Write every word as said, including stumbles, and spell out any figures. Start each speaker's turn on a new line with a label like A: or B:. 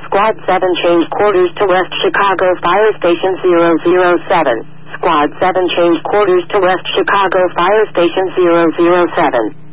A: Squad seven, change quarters to West Chicago Fire Station zero zero seven. Squad seven, change quarters to West Chicago Fire Station zero zero seven.